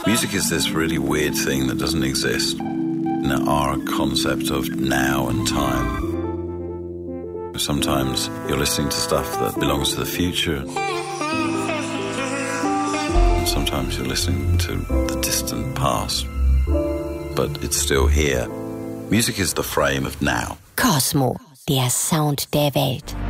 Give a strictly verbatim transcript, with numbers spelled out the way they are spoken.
Music is this really weird thing that doesn't exist in our concept of now and time. Sometimes you're listening to stuff that belongs to the future. And sometimes you're listening to the distant past. But it's still here. Music is the frame of now. Cosmo, der Sound der Welt.